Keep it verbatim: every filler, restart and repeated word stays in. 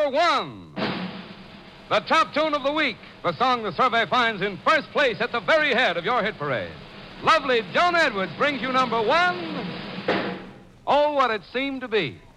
number one. The top tune of the week, the song the survey finds in first place at the very head of your hit parade. Lovely Joan Edwards brings you number one, Oh, What It Seemed to Be.